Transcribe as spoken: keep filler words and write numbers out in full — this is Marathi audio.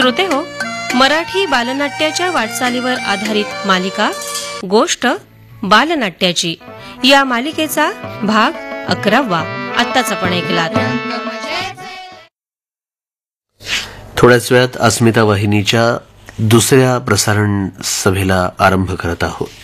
श्रोते हो, मराठी बालनाट्याच्या वाटचालीवर आधारित मालिका गोष्ट बालनाट्याची या मालिकेचा भाग अकरावा आत्ताच आपण ऐकलात. थोड्याच वेळात अस्मिता वाहिनीच्या दुसऱ्या प्रसारण सभेला आरंभ करत आहोत.